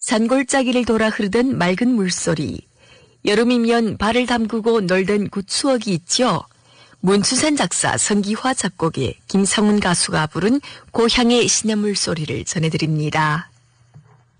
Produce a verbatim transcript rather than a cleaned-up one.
산골짜기를 돌아 흐르던 맑은 물소리. 여름이면 발을 담그고 놀던 그 추억이 있죠. 문추산 작사 성기화 작곡의 김성훈 가수가 부른 고향의 시냇물 소리를 전해드립니다.